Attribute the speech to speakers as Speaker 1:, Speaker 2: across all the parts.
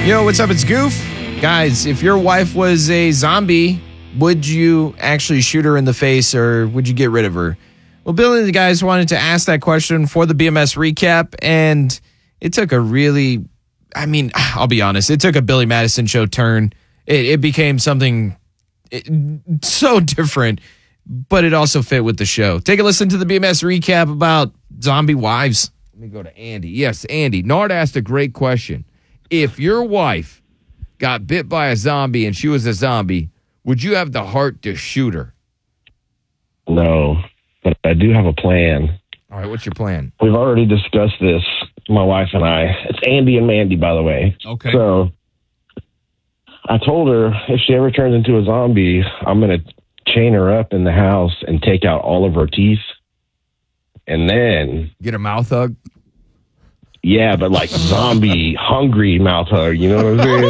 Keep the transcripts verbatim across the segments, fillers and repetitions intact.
Speaker 1: Yo, what's up? It's Goof. Guys, if your wife was a zombie, would you actually shoot her in the face or would you get rid of her? Well, Billy and the guys wanted to ask that question for the B M S recap, and it took a really, I mean, I'll be honest, it took a Billy Madison show turn. It, it became something it, so different, but it also fit with the show. Take a listen to the B M S recap about zombie wives.
Speaker 2: Let me go to Andy. Yes, Andy. Nard asked a great question. If your wife got bit by a zombie and she was a zombie, would you have the heart to shoot her?
Speaker 3: No, but I do have a plan.
Speaker 2: All right, what's your plan?
Speaker 3: We've already discussed this, my wife and I. It's Andy and Mandy, by the way.
Speaker 4: Okay.
Speaker 3: So I told her if she ever turns into a zombie, I'm going to chain her up in the house and take out all of her teeth. And then...
Speaker 2: Get a mouth hug?
Speaker 3: Yeah, but like zombie, hungry mouth hug. You know what I'm saying?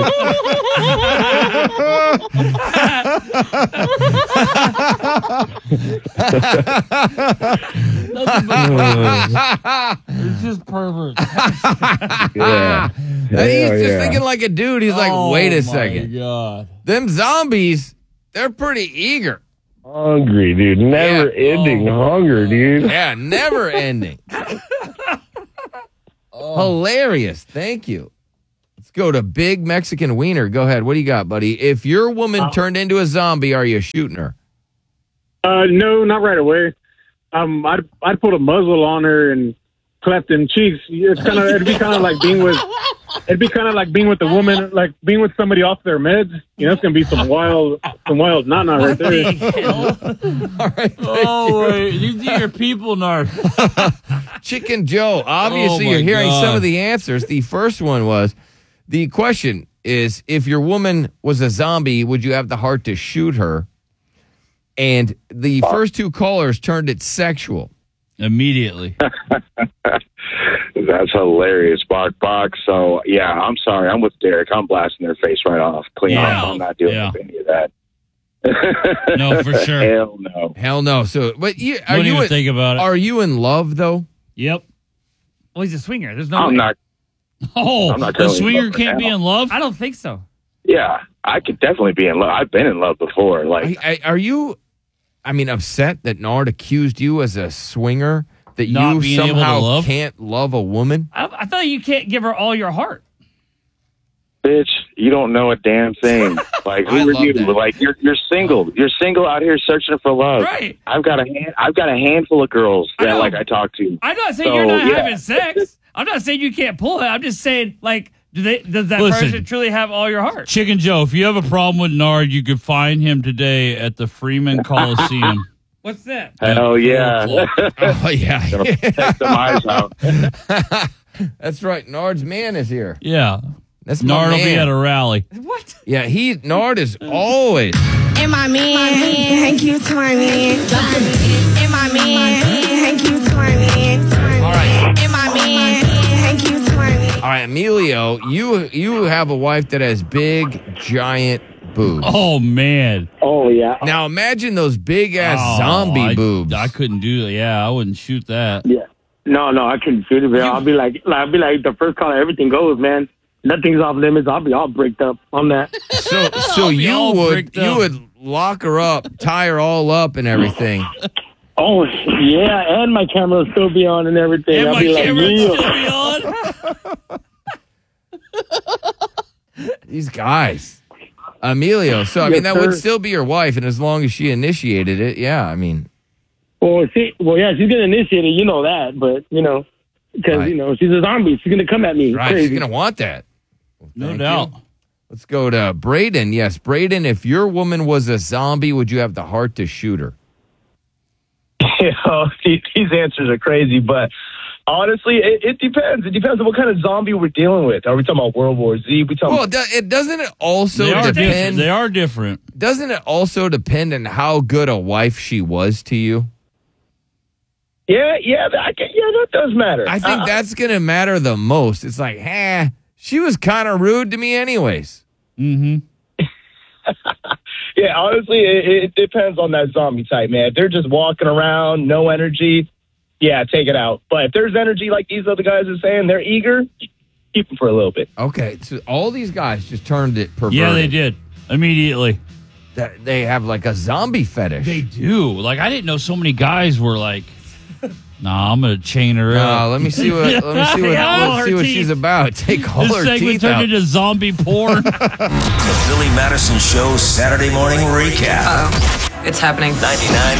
Speaker 4: It's just pervert.
Speaker 3: Yeah.
Speaker 2: He's
Speaker 3: Yeah,
Speaker 2: just
Speaker 3: yeah.
Speaker 2: thinking like a dude. He's like,
Speaker 4: Oh,
Speaker 2: wait a
Speaker 4: my
Speaker 2: second.
Speaker 4: God.
Speaker 2: Them zombies, they're pretty eager.
Speaker 3: Hungry, dude. Never
Speaker 2: Yeah.
Speaker 3: ending
Speaker 4: Oh.
Speaker 3: hunger, dude.
Speaker 2: Yeah, never ending. Hilarious. Thank you. Let's go to Big Mexican Wiener. Go ahead. What do you got, buddy? If your woman
Speaker 5: Uh,
Speaker 2: turned into a zombie, are you shooting her?
Speaker 5: Uh, no, not right away. Um, I'd I'd put a muzzle on her and cleft in cheeks. It's kind of it'd be kind of like being with it'd be kind of like being with a woman, like being with somebody off their meds. You know, it's gonna be some wild some wild not not right there.
Speaker 2: All right.
Speaker 4: Oh, wait. These are your people, Nard.
Speaker 2: Chicken Joe. Obviously,
Speaker 4: Oh, my
Speaker 2: you're hearing
Speaker 4: God.
Speaker 2: some of the answers. The first one was, the question is, if your woman was a zombie, would you have the heart to shoot her? And the first two callers turned it sexual.
Speaker 4: Immediately.
Speaker 6: That's hilarious, Bark Box. So, yeah, I'm sorry. I'm with Derek. I'm blasting their face right off. Clean
Speaker 4: Yeah.
Speaker 6: off. I'm not doing
Speaker 4: Yeah.
Speaker 6: any of that.
Speaker 4: No, for sure.
Speaker 6: Hell no.
Speaker 2: Hell no. So, but you, are
Speaker 4: Don't
Speaker 2: you
Speaker 4: even
Speaker 2: in,
Speaker 4: think about it.
Speaker 2: are you in love though?
Speaker 4: Yep.
Speaker 7: Well, he's a swinger. There's no
Speaker 6: I'm
Speaker 7: way.
Speaker 6: not.
Speaker 4: Oh,
Speaker 6: I'm not
Speaker 4: the
Speaker 6: currently in
Speaker 4: swinger
Speaker 6: love right
Speaker 4: can't be
Speaker 6: now.
Speaker 4: in love?
Speaker 7: I don't think so.
Speaker 6: Yeah, I could definitely be in love. I've been in love before. Like,
Speaker 2: I, I, are you, I mean, upset that Nard accused you as a swinger, that
Speaker 4: Not
Speaker 2: you
Speaker 4: being able to
Speaker 2: somehow
Speaker 4: love?
Speaker 2: can't love a woman?
Speaker 7: I, I thought you can't give her all your heart.
Speaker 6: bitch, you don't know a damn thing. Like,
Speaker 2: I
Speaker 6: who are
Speaker 2: love
Speaker 6: you?
Speaker 2: that.
Speaker 6: Like, you're you're single. You're single out here searching for love.
Speaker 7: Right.
Speaker 6: I've got a hand, I've got a handful of girls
Speaker 7: I
Speaker 6: that
Speaker 7: know.
Speaker 6: like I talk to.
Speaker 7: I'm not saying
Speaker 6: So,
Speaker 7: you're not
Speaker 6: yeah.
Speaker 7: having sex. I'm not saying you can't pull it. I'm just saying, like, do they? Does that
Speaker 4: Listen.
Speaker 7: person truly have all your heart?
Speaker 4: Chicken Joe, if you have a problem with Nard, you could find him today at the Freeman Coliseum.
Speaker 7: What's that?
Speaker 6: Hell yeah.
Speaker 2: Oh, yeah.
Speaker 6: Gonna take some eyes out.
Speaker 2: That's right. Nard's man is here.
Speaker 4: Yeah.
Speaker 2: That's my
Speaker 4: Nard will
Speaker 2: man.
Speaker 4: be at a rally.
Speaker 7: What?
Speaker 2: Yeah, he Nard is always.
Speaker 8: And my man, thank you to my man. And my man, thank you to my man.
Speaker 2: All right.
Speaker 8: And my man, thank you to my man.
Speaker 2: All right, Emilio, you you have a wife that has big, giant boobs.
Speaker 4: Oh, man.
Speaker 5: Oh yeah.
Speaker 2: Now imagine those big ass
Speaker 4: Oh,
Speaker 2: zombie
Speaker 4: I,
Speaker 2: boobs.
Speaker 4: I couldn't do that. Yeah, I wouldn't shoot that.
Speaker 5: Yeah. No, no, I couldn't shoot it, man. I'll be like, I'll be like the first caller. Everything goes, man. Nothing's off limits. I'll be all bricked up on that.
Speaker 2: So so
Speaker 4: be
Speaker 2: you
Speaker 4: all
Speaker 2: would
Speaker 4: bricked
Speaker 2: you
Speaker 4: up.
Speaker 2: would lock her up, tie her all up, and everything.
Speaker 5: Oh yeah, and my camera will still be on and everything.
Speaker 4: And
Speaker 5: I'll
Speaker 4: my
Speaker 5: be like,
Speaker 4: camera
Speaker 5: yeah.
Speaker 4: still be on.
Speaker 2: These guys, Emilio. So I
Speaker 5: Yes,
Speaker 2: mean, that would
Speaker 5: sir.
Speaker 2: still be your wife, and as long as she initiated it, yeah. I mean,
Speaker 5: Well, see, well, yeah, she's gonna initiate it. You know that, but you know, because
Speaker 2: Right.
Speaker 5: you know she's a zombie. She's gonna come at me.
Speaker 2: right?
Speaker 5: Crazy.
Speaker 2: She's gonna want that.
Speaker 4: No
Speaker 2: Thank
Speaker 4: doubt.
Speaker 2: you. Let's go to Braden. Yes, Braden. If your woman was a zombie, would you have the heart to shoot her?
Speaker 9: You know, these these answers are crazy, but honestly, it, it depends. It depends on what kind of zombie we're dealing with. Are we talking about World War Z? We talking
Speaker 2: Well, it, do- it doesn't it also
Speaker 4: They are different.
Speaker 2: depend.
Speaker 4: They are different.
Speaker 2: Doesn't it also depend on how good a wife she was to you?
Speaker 9: yeah, yeah, that, I can, yeah, that does matter.
Speaker 2: I think
Speaker 9: Uh,
Speaker 2: that's going to matter the most. It's like, eh, she was kind of rude to me anyways.
Speaker 4: Mm-hmm.
Speaker 9: yeah, honestly, it, it depends on that zombie type, man. If they're just walking around, no energy, yeah, take it out. But if there's energy, like these other guys are saying, they're eager. keep them for a little bit.
Speaker 2: Okay, so all these guys just turned it perverted.
Speaker 4: Yeah, they did immediately.
Speaker 2: That they have like a zombie fetish.
Speaker 4: They do. Like I didn't know so many guys were like, "Nah, I'm gonna chain her
Speaker 2: No,
Speaker 4: up."
Speaker 2: let me see what let me see what,
Speaker 7: Yeah,
Speaker 2: let's
Speaker 7: her
Speaker 2: see what
Speaker 7: teeth.
Speaker 2: she's about. Take all
Speaker 4: This
Speaker 2: her
Speaker 4: segment
Speaker 2: teeth
Speaker 4: turned
Speaker 2: out.
Speaker 4: into zombie porn.
Speaker 10: The Billy Madison Show Saturday morning recap.
Speaker 11: Uh-oh. It's happening.
Speaker 10: ninety-nine